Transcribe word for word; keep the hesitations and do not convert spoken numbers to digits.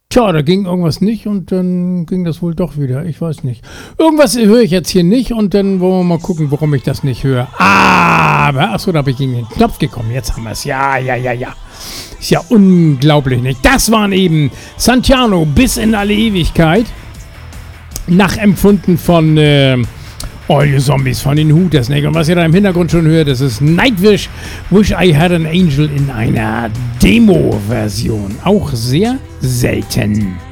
Tja, da ging irgendwas nicht und dann ging das wohl doch wieder. Ich weiß nicht. Irgendwas höre ich jetzt hier nicht und dann wollen wir mal gucken, warum ich das nicht höre. Aber, achso, da habe ich gegen den Knopf gekommen. Jetzt haben wir es. Ja, ja, ja, ja. Ist ja unglaublich, nicht? Das waren eben Santano bis in alle Ewigkeit. Nachempfunden von äh, All You Zombies von den Hooters, nicht? Und was ihr da im Hintergrund schon hört, das ist Nightwish, Wish I Had an Angel in einer Demo-Version. Auch sehr selten.